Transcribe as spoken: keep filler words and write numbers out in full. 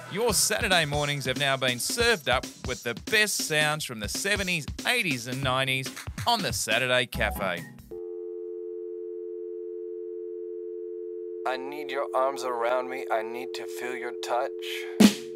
Your Saturday mornings have now been served up with the best sounds from the seventies, eighties and nineties on the Saturday Cafe. I need your arms around me. I need to feel your touch.